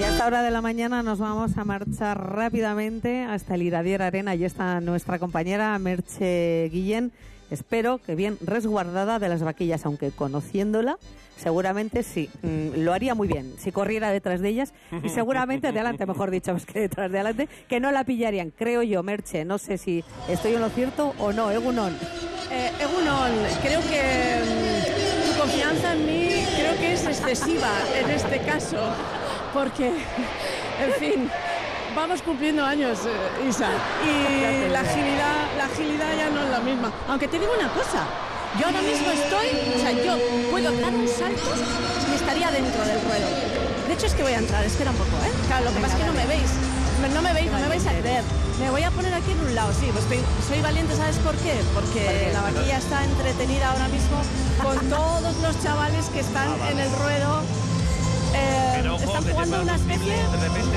Y a esta hora de la mañana nos vamos a marchar rápidamente hasta el Iradier Arena. Allí está nuestra compañera Merche Guillén. Espero que bien resguardada de las vaquillas, aunque conociéndola, seguramente sí, lo haría muy bien si corriera detrás de ellas y seguramente delante, mejor dicho, es que detrás de delante, que no la pillarían, creo yo, Merche. No sé si estoy en lo cierto o no. Egunon. Egunon, creo que tu confianza en mí creo que es excesiva en este caso, porque, en fin, vamos cumpliendo años, Isa, y la agilidad ya no es la misma. Aunque te digo una cosa, yo ahora mismo yo puedo dar un salto y estaría dentro del ruedo. De hecho es que voy a entrar, espera un poco, ¿eh? Claro, lo que pasa es que no me veis. No me vais a creer. Me voy a poner aquí en un lado, sí, pues soy valiente, ¿sabes por qué? Porque la vaquilla está entretenida ahora mismo con todos los chavales que están en el ruedo. Pero, están jugando una especie...